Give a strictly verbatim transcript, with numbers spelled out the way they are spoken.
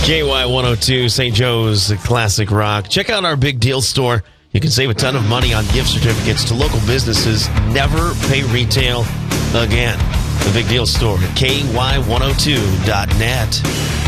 K Y one oh two, Saint Joe's Classic Rock. Check out our Big Deal store. You can save a ton of money on gift certificates to local businesses. Never pay retail again. The Big Deal store at K Y one oh two dot net.